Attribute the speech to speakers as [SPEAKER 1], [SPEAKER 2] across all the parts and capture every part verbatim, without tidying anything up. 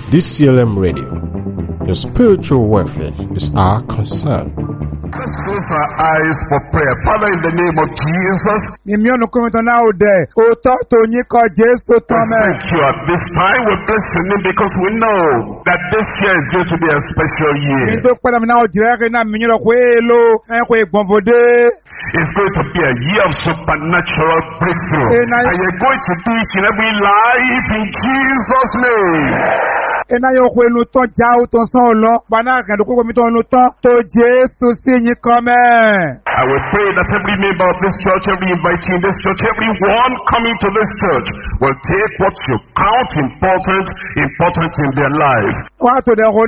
[SPEAKER 1] D C L M Radio. Your spiritual welfare is our concern.
[SPEAKER 2] Let's close our eyes for prayer. Father, in the name of Jesus,
[SPEAKER 3] we thank
[SPEAKER 2] you at this time. We bless your name because we know that this year is going to be a special year. It's going to be a year of supernatural breakthrough. And you're going to do it in every life in Jesus' name.
[SPEAKER 3] I will pray
[SPEAKER 2] that every member of this church, every invitee in this church, everyone coming to this church will take what you count important, important in their lives. And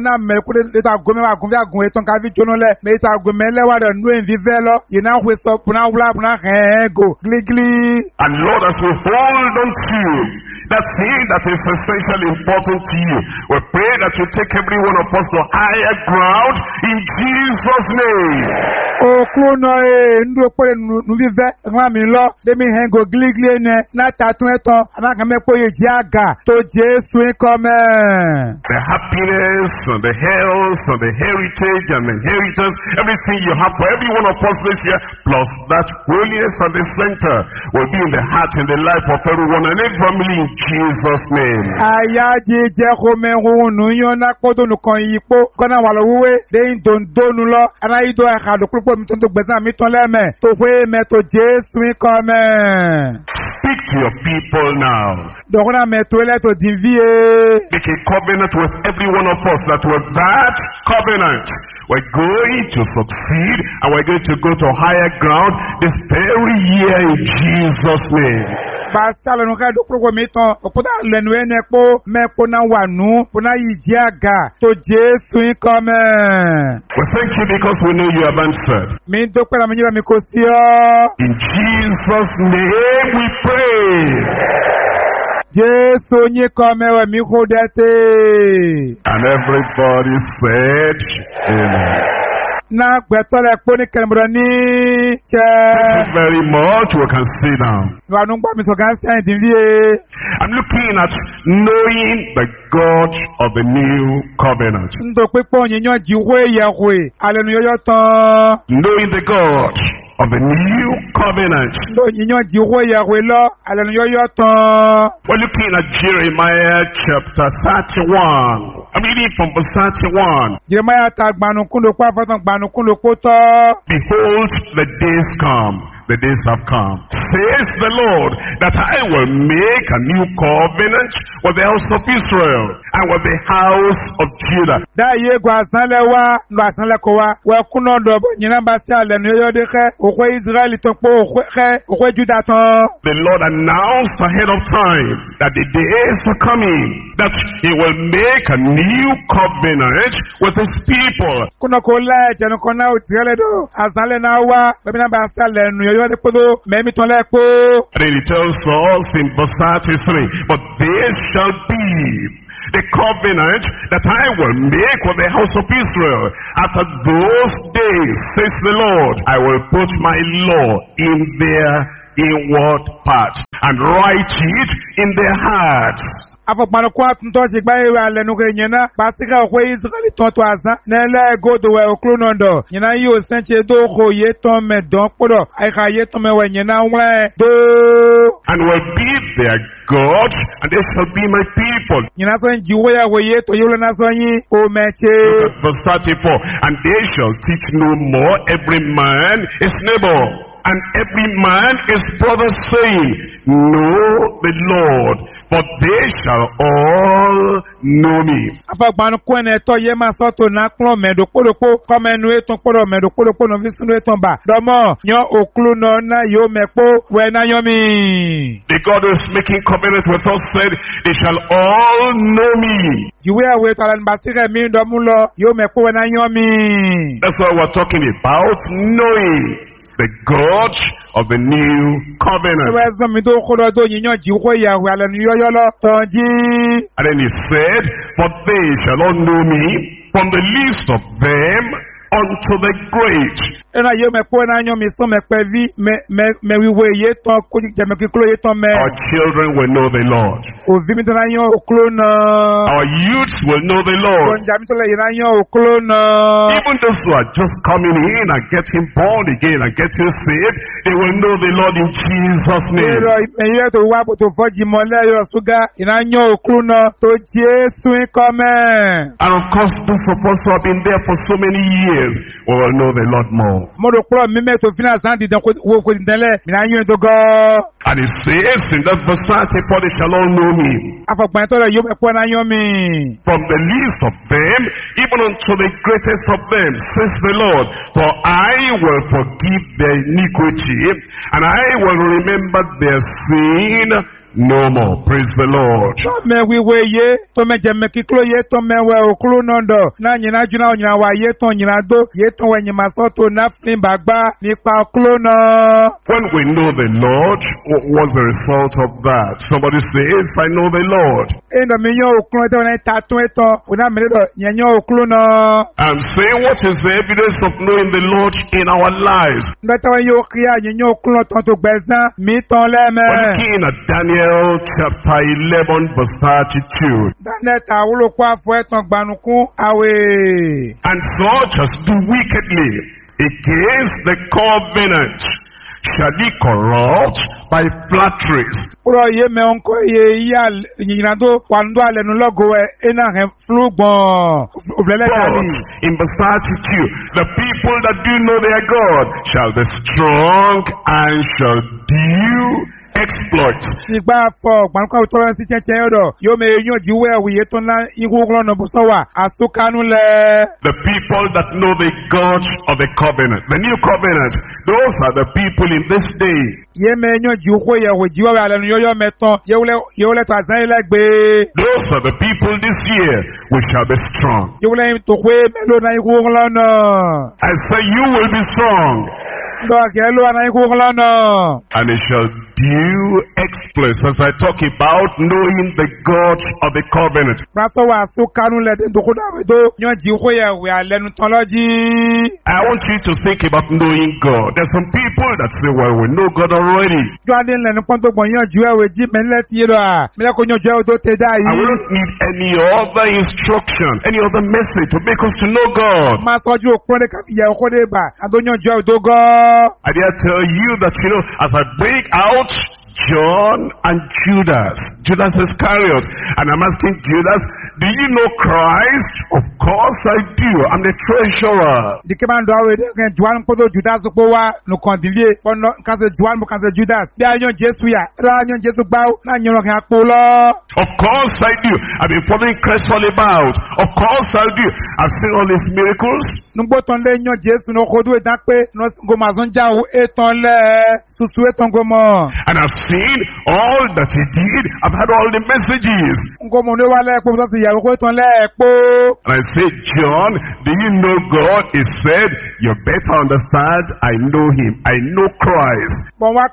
[SPEAKER 2] Lord, as we hold on to you, that thing that is essentially important to you, we pray that you take every one of us to higher ground in Jesus' name.
[SPEAKER 3] Oh, Klono, ndo pole nuvive, ngami lo, demi hengo gligli ne, na tatu eto, anakame poye jiaga, to Jesu ikome.
[SPEAKER 2] The happiness and the health and the heritage and the inheritance, everything you have for every one of us this year, plus that holiness and the center will be in the heart and the life of everyone and every family in Jesus' name.
[SPEAKER 3] Ayaji jehome hunu yona kodo nukon yipo, kona walowe, de indondonu lo, anaido akado kupo
[SPEAKER 2] Speak to your people now. Make a covenant with every one of us that with that covenant we're going to succeed and we're going to go to higher ground this very year in Jesus' name. We thank you because we know you have answered. In Jesus' name we pray. And everybody said, amen.
[SPEAKER 3] Thank you
[SPEAKER 2] very much. We can sit down. I'm looking at knowing the God of the new covenant. Knowing the God of the new covenant. We're looking at Jeremiah chapter thirty-one. I'm reading from verse thirty-one. Behold, the days come. The days have come, says the Lord, that I will make a new covenant with the house of Israel and with the house of Judah. The Lord announced ahead of time that the days are coming, that he will make a new covenant with his people. And then he tells us in verse thirty-three, but this shall be the covenant that I will make with the house of Israel. After those days, says the Lord, I will put my law in their inward part and write it in their hearts.
[SPEAKER 3] Afokmano kwa tuntoshi gbaye ale nuke nyena basika okwe Israeli tonto asa nele godo we oklonondo nyena yo senche do ko ye ton me don podo ai ka ye ton me we nyena we do
[SPEAKER 2] and will be their God and they shall be my people.
[SPEAKER 3] Nyena so njiwo ya we ye to yolo na so yin o meche.
[SPEAKER 2] Look at verse thirty-four, and they shall teach no more every man his neighbor and every man his brother, saying, know the Lord, for they shall all know me.
[SPEAKER 3] Afagbanu kwene to ye masoto na klon medo kodoko komenu eton kodo medo kodoko no visunu eton ba domo nyo oklu no na yo mepo we na yomi.
[SPEAKER 2] The God who is making covenant with us said, they shall all know me.
[SPEAKER 3] Jiwe awe talan basire mi domulo yo mepo we na yomi.
[SPEAKER 2] That's what we're talking about, knowing the God of the new covenant. And then he said, for they shall all know me, from the least of them unto the great.
[SPEAKER 3] ena ye me po na nyo mi so me pe vi me me me wiwe ye ton ko je me kiklo ye ton me.
[SPEAKER 2] Our children will know the Lord.
[SPEAKER 3] O vi mi ton na nyo oklo na.
[SPEAKER 2] Our youths will know the Lord.
[SPEAKER 3] Kon ja mi ton le ye na nyo oklo na.
[SPEAKER 2] Even those who are just coming in and getting born again and getting saved, they will know the Lord in Jesus' name.
[SPEAKER 3] Ero me ye to wa to foji mo le yo suga ina nyo oklo na to Jesu come.
[SPEAKER 2] And of course, those of us who have been there for so many years will know the Lord more. And it says in that verse thirty-four, they shall all know him. From the least of them, even unto the greatest of them, says the Lord, for I will forgive their iniquity, and I will remember their sin no more. Praise the Lord.
[SPEAKER 3] Me we we ye to me je me kiklo ye to me we oklo nondo na nyina juna nyina wa ye to nyina do ye to we nyima so to na flin bagba nipa oklo no.
[SPEAKER 2] When we know the Lord, what was the result of that? Somebody says, I know the Lord.
[SPEAKER 3] Endo me yo oklo to na ta to eto una me do nyenyo oklo no.
[SPEAKER 2] I'm saying, what is the evidence of knowing the Lord in our lives?
[SPEAKER 3] Ndata we yo kia nyenyo oklo to to gbezan mi ton le me.
[SPEAKER 2] Looking at Daniel chapter eleven verse thirty-two.
[SPEAKER 3] And
[SPEAKER 2] such as do wickedly against the covenant shall he corrupt by flatteries. But in verse thirty-two, the people that do know their God shall be strong and shall do exploits.
[SPEAKER 3] The
[SPEAKER 2] people that know the God of the covenant, the new covenant, those are the people in this day. Those are the people this year we shall be strong. I say you will be strong. And it shall do exploits as I talk about knowing the God of the covenant. I want you to think about knowing God. There's some people that say, well, we know God already. I don't need any other instruction, any other message to make us to know God. I dare tell you that, you know, as I bring out John and Judas, Judas Iscariot, and I'm asking Judas, do you know Christ? Of course I do. I'm the treasurer. Of course I do. I've been following Christ all about. Of course I do. I've seen all his miracles. And I've seen all that he did. I've had all the messages. And I said, John, do you know God? He said, you better understand, I know him. I know Christ.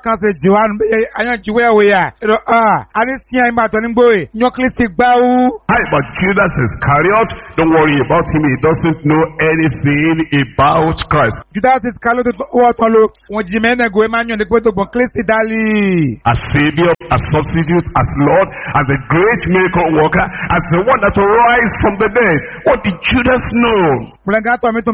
[SPEAKER 2] Hi, but Judas Iscariot, don't worry about him. He doesn't know anything about Christ. Judas Iscariot, as Savior, as substitute, as Lord, as a great miracle worker, as the one that will rise from the dead. What did Judas know? You know, some people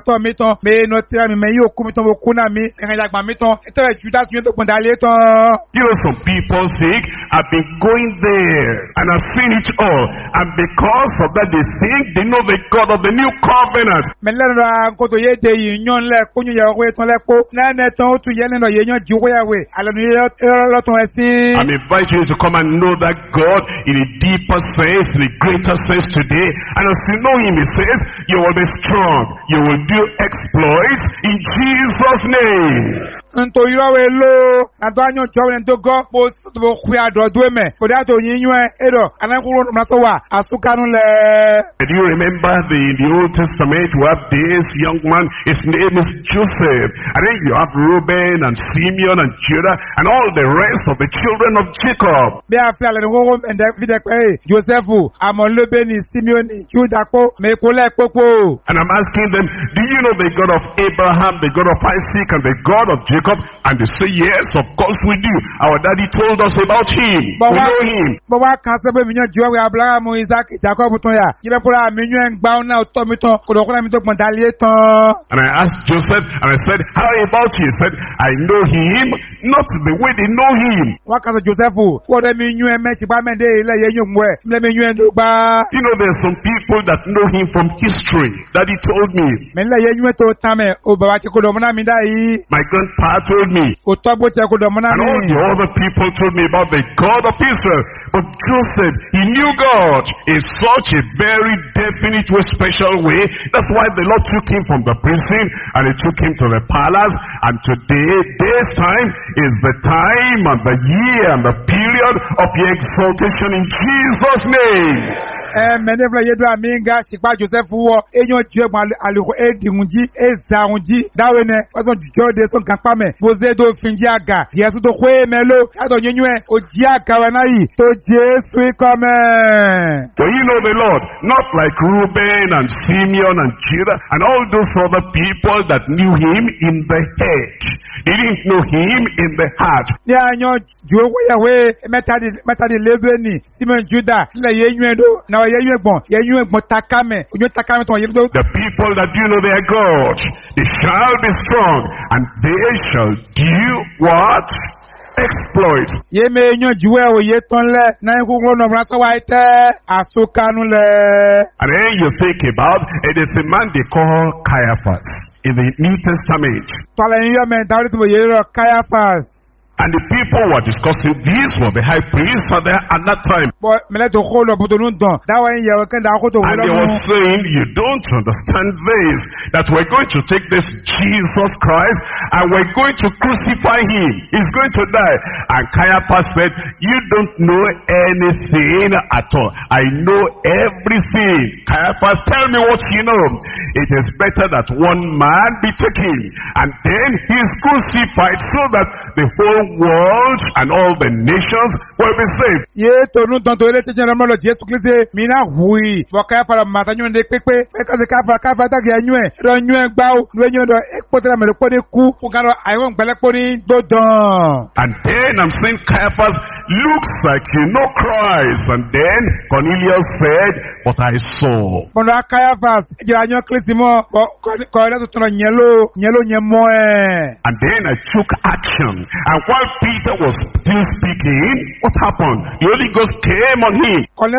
[SPEAKER 2] think, I've been going there and I've seen it all, and because of that they think they know the God of the new covenant. I'm inviting you to come and know that God in a deeper sense, in a greater sense today. And as you know him, he says, you will be strong. You will do exploits in Jesus' name.
[SPEAKER 3] nto yirawe lo ando anyo jowe ndo go bo bo khia do do me ko da to yin yun edo anan kuro no so wa asukanu le.
[SPEAKER 2] Do you remember the in the Old Testament you have this young man, his name is Joseph, and then you have Reuben and Simeon and Judah and all the rest of the children of Jacob.
[SPEAKER 3] Be afia le ngo and David pe Joseph amon Reuben Simeon Judah ko me ko le popo.
[SPEAKER 2] And I'm asking them, do you know the God of Abraham, the God of Isaac, and the God of Jacob? And they say, yes, of course we do. Our daddy told us about him.
[SPEAKER 3] But
[SPEAKER 2] we know him.
[SPEAKER 3] But what can say we know Joe Abraham, Isaac, Jacob, Toya? Kibe pura minyo en bawo na otomito ko do ko na mi to gbondalie tan.
[SPEAKER 2] And I asked Joseph, and I said, how about you? He said, I know him, not the way they know him.
[SPEAKER 3] What can say Joseph? What they minyo en me si ba me de ile ye yun mwe. Me minyo en do ba.
[SPEAKER 2] You know, there's some people that know him from history. Daddy told me.
[SPEAKER 3] Me ile ye yun to tame o baba ti ko do mo na mi dai.
[SPEAKER 2] My grandpa told me.
[SPEAKER 3] O to bo ti ko do mo na
[SPEAKER 2] mi. And all the other people told me about the God of Israel. But Joseph, he knew God in such a very definite way, special way. That's why the Lord took him from the prison and he took him to the palace. And today, this time is the time and the year and the period of your exaltation in Jesus' name.
[SPEAKER 3] Eh, menevla yedu aminga sikpa Joseph wo enyo je gba aliko edinunji ezaunji dawene oso jode so kanpa me boze do finji aga yesu to kwe melo ato nyunwe oji aga wanayi to Jesu come.
[SPEAKER 2] But you know the Lord, not like Reuben and Simeon and Judah and all those other people that knew him in the head. They didn't know him in the heart.
[SPEAKER 3] Ya nyo juwe yawe metadi metadi lebeni Simeon Judah le yenwe do na yenwe gbon yenwe gbon takame onyo takame to yedo.
[SPEAKER 2] The people that do know their God, they shall be strong and they shall do what? Exploit.
[SPEAKER 3] Ye me nyo juwe o ye ton le na nko nglo no mra so wa ite asukanu le.
[SPEAKER 2] And then you think about it is a man they call Caiaphas in the New Testament.
[SPEAKER 3] Tole yo me dawri to ye ro Caiaphas.
[SPEAKER 2] And the people were discussing this were the high priests at that, at that time.
[SPEAKER 3] And they
[SPEAKER 2] were saying, you don't understand this, that we're going to take this Jesus Christ and we're going to crucify him. He's going to die. And Caiaphas said, you don't know anything at all. I know everything. Caiaphas, tell me what you know. It is better that one man be taken and then he is crucified so that the whole world and all the nations will be saved.
[SPEAKER 3] Ye to nu don to ele teje na mo lo Jesu Kristo mi na hui bo ka fa ma ta nyu de pepe e ka se ka fa ka fa ta ge nyu e ro nyu e gba o nu nyu do e po tra me po de ku ku ka ro ai won gbele po ni do don.
[SPEAKER 2] And then I'm saying Caiaphas looks like you know Christ. And then Cornelius said, but I saw.
[SPEAKER 3] Bono Caiaphas e jira nyu Kristo mo ko ko le to to nyelo nyelo nyemo e.
[SPEAKER 2] And then I took action. And while Peter was still speaking, what happened? The Holy Ghost came on him.
[SPEAKER 3] And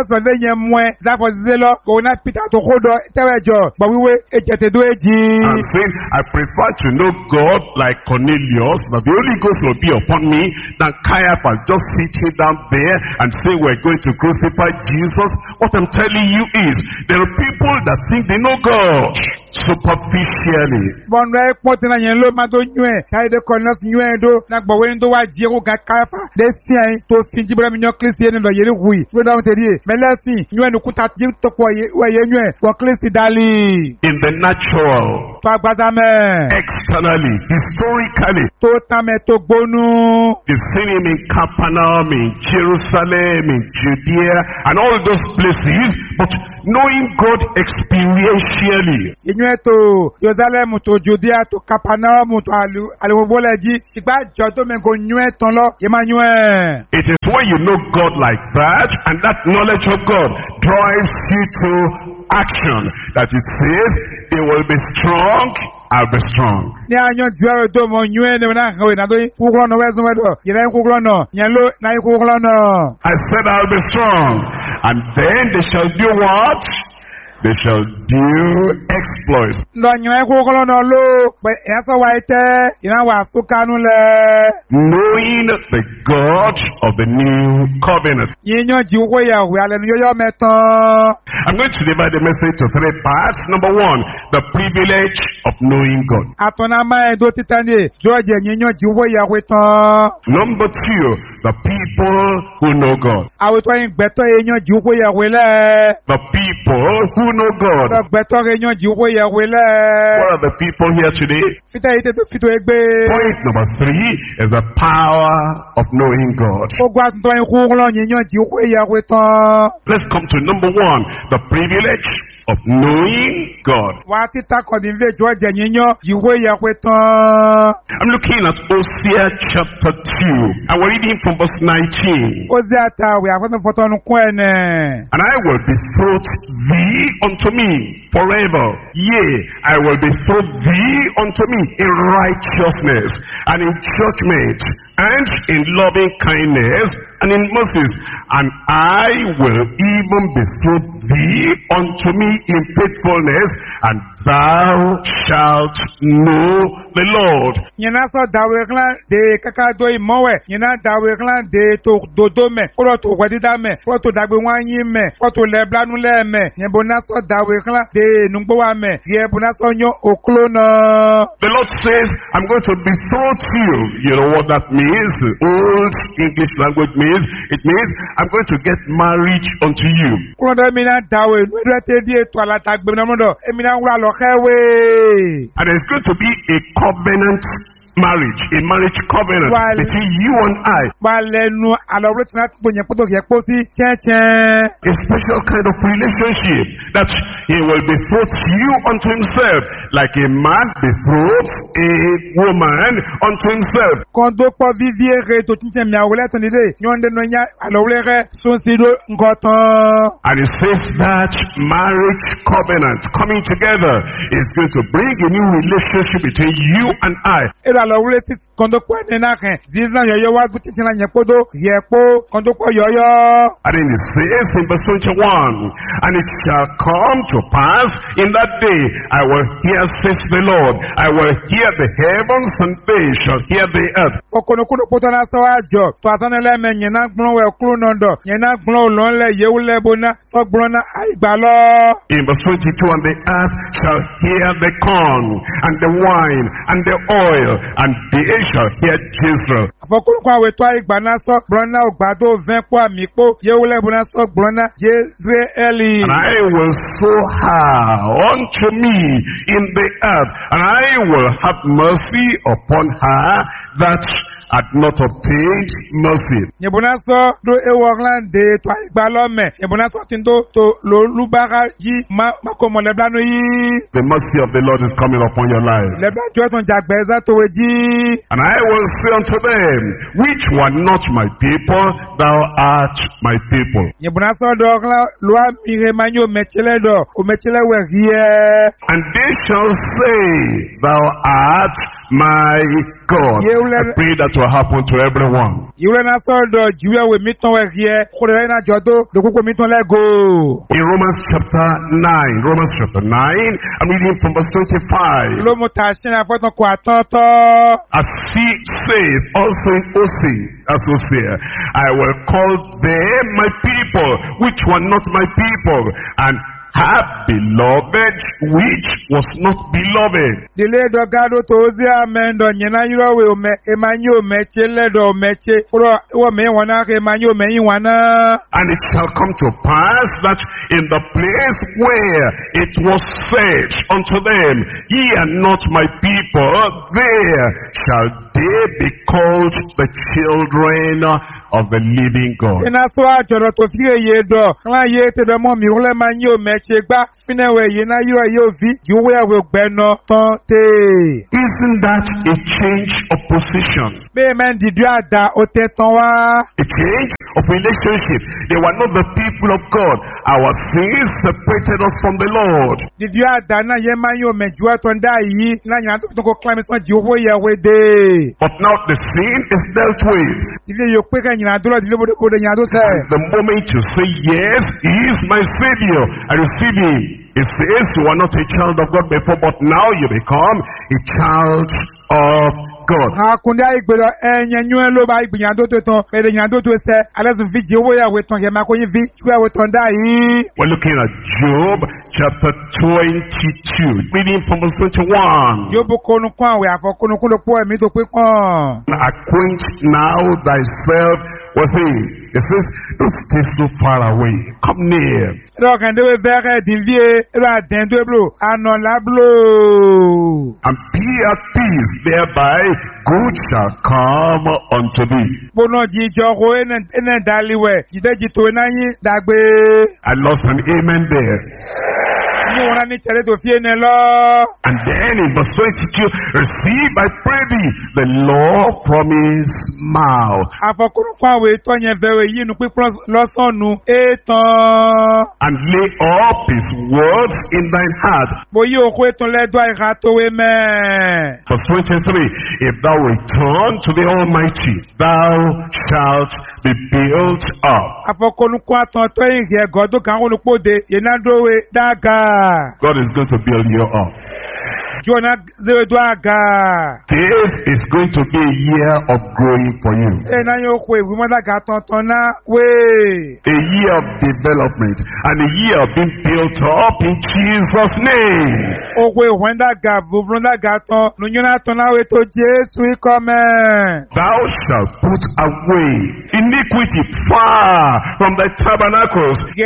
[SPEAKER 2] saying, I prefer to know God like Cornelius, that the Holy Ghost will be upon me, than Caiaphas just sitting down there and say we're going to crucify Jesus. What I'm telling you is, there are people that think they know God superficially.
[SPEAKER 3] When do I Diego Gakafa, they say to Finjibra Minyo Christian and the Yeri, without a year. Melasi, you and Kuta Jiltoko, where you were Christy Dali.
[SPEAKER 2] In the natural, externally, historically,
[SPEAKER 3] Totame to Bonu.
[SPEAKER 2] You've seen him in Capernaum, in Jerusalem, in Judea, and all those places, but knowing God experientially.
[SPEAKER 3] To Jerusalem, to Judea, to Capernaum, to Aluboleji, Siba Jodo Mengo Nue Tonlo, Emmanuel.
[SPEAKER 2] It is when you know God like that, and that knowledge of God drives you to action, that it says they will be strong. I'll be strong. I
[SPEAKER 3] said
[SPEAKER 2] I'll be strong. And then they shall do what? they shall do exploits.
[SPEAKER 3] Ndo nyina ko ko no lo pe yaso wa ite ina wa sukanu le.
[SPEAKER 2] Knowing the God of the new covenant.
[SPEAKER 3] Yinyo ji wo ya we ale yo yo metan.
[SPEAKER 2] I'm going to divide the message to three parts. Number one, the privilege of knowing God.
[SPEAKER 3] Atona ma do titani George yinyo ji wo ya we tan.
[SPEAKER 2] Number two, the people who know God.
[SPEAKER 3] Awe to yin gbeto yinyo ji wo ya we le.
[SPEAKER 2] The people who know God.
[SPEAKER 3] Gbeto yinyo ji wo ya we le.
[SPEAKER 2] What are the people here today?
[SPEAKER 3] Fita ite to fito egbe.
[SPEAKER 2] Point number three is the power of knowing God.
[SPEAKER 3] Ogwa to yin ko lo yinyo ji wo ya we tan.
[SPEAKER 2] Let's come to number one, the privilege of knowing God.
[SPEAKER 3] Wa tita ko din ve George yinyo ji wo ya we tan.
[SPEAKER 2] I'm looking at Hosea chapter two, and we're reading from verse nineteen.
[SPEAKER 3] Hosea ta we afon foto nu ko ene.
[SPEAKER 2] And I will betroth thee unto me forever. Yea, I will betroth thee unto me in righteousness and in judgment and in loving kindness and in mercy. And I will even betroth thee unto me in faithfulness, and thou shalt know the Lord.
[SPEAKER 3] Nyina so dawe klan de kaka do imowe. Nyina dawe klan de to dodo me. Koro to wedida me. Koro to dagbe wanyi me. Koro to leblanu le me. Nyebona so dawe klan de nungbo wa me. Yebona so nyo oklo na.
[SPEAKER 2] The Lord says, I'm going to betroth you. You know what that means? Old English language means, it means I'm going to get married unto you.
[SPEAKER 3] Koro do mina dawe nwe te di to ala tagbe na modo. E mina wura lo kewe.
[SPEAKER 2] And there's going to be a covenant marriage, a marriage covenant
[SPEAKER 3] While,
[SPEAKER 2] between you and I.
[SPEAKER 3] Balenu alawre tina to nyen poto ye posi chen chen.
[SPEAKER 2] A special kind of relationship that he will betroth you unto himself, like a man betroths a woman unto himself.
[SPEAKER 3] Kondo po vivie re to tinche mi awole to nide. Nyonde no nya alawre re son sido ngotan.
[SPEAKER 2] And it says that marriage covenant coming together is going to bring a new relationship between you and I.
[SPEAKER 3] Alawre sis kondo po nena ken. Zizna yoyo wa buti tina nyepodo yepo kondo po yoyo.
[SPEAKER 2] And then it says in verse twenty-one, and it shall come to pass in that day, I will hear, says the Lord, I will hear the heavens and they shall hear the earth.
[SPEAKER 3] Okono kuno poto na so ajo. To asane le me nyena gbon we kru nondo. Nyena gbon lon le yewule bona so gbon na aigba lo.
[SPEAKER 2] In verse twenty-two, and the earth shall hear the corn and the wine and the oil, and they shall hear Jezreel.
[SPEAKER 3] Afokuru kwa we to aigba na so gbon na ogbado vin po ami po yewule bona so gbon na Jezreeli.
[SPEAKER 2] And I will sow her unto me in the earth, and I will have mercy upon her that had not obtained mercy.
[SPEAKER 3] Nyebona so do ewoglan de to aigba lo me. Nyebona so tindo to lo lubara ji ma makomo leblanu yi.
[SPEAKER 2] The mercy of the Lord is coming upon your life.
[SPEAKER 3] Lebla jo ton jagbeza to weji.
[SPEAKER 2] And I will say unto them, which were not my people, thou art my people.
[SPEAKER 3] Nyebona so do ogla lo amire manyo mechele do o mechele we rie.
[SPEAKER 2] And they shall say, thou art my God. I pray that will happen to everyone.
[SPEAKER 3] Yule na so do juwe we miton we rie. Kore na jodo do kuko miton le go.
[SPEAKER 2] In Romans chapter nine, Romans chapter nine, I'm reading from verse twenty-five.
[SPEAKER 3] Lo mo ta sin afoton ko atonto.
[SPEAKER 2] As he says also in Hosea, as Hosea, I will call them my people, which were not my people, and have beloved which was not beloved.
[SPEAKER 3] Dile do gado to Hosea mendo nyina yiro we o me emanyo meche le do meche pro wo me wona ke emanyo me wana.
[SPEAKER 2] And it shall come to pass that in the place where it was said unto them, ye are not my people, there shall they be called the children of the living God.
[SPEAKER 3] Ina so ajoro to fi ye do klan ye te do mo mi wole manyo meche gba finewe ye na yo ye ovi juwe we gbeno ton te.
[SPEAKER 2] Isn't that a change of position?
[SPEAKER 3] Be men didu ada o te ton wa.
[SPEAKER 2] A change of relationship. They were not the people of God. Our sins separated us from the Lord.
[SPEAKER 3] Didu ada na ye manyo mejuwa ton da yi na nya to ko climb so juwe ye we de.
[SPEAKER 2] But now the sin is dealt with.
[SPEAKER 3] Dile yo pe kan nya do lo dile bo de nya do se.
[SPEAKER 2] The moment you say yes, he is my savior, I receive him. It says you are not a child of God before, but now you become a child of God.
[SPEAKER 3] Akunde aigbelo enye nyue lo ba igbinyando to ton pere nyando to se alezun fi je wo yawe ton ye ma ko yin fi tuwe wo ton da yi.
[SPEAKER 2] We're looking at Job chapter twenty-two, reading from verse twenty-one.
[SPEAKER 3] Job konu kun awe afo konu kun lo po emi to pe kan.
[SPEAKER 2] Acquaint now thyself with him. It says, don't stay so far away. Come near.
[SPEAKER 3] Ro kan de we vere divie ra den do blo anon la blo.
[SPEAKER 2] And be at peace, thereby good shall come unto thee.
[SPEAKER 3] Bono ji jo ko enen enen daliwe ide ji to na yin dagbe.
[SPEAKER 2] I lost an amen there.
[SPEAKER 3] And
[SPEAKER 2] then in verse twenty-two, receive, I pray thee, the law from his mouth. And lay up his words in thine heart. Verse twenty-three, if thou return to the Almighty, thou shalt be built up. God is going to build you up. This is going to be a year of growing for you. A year of development and a year of being built up in Jesus' name. Thou shalt put away iniquity far from thy tabernacles.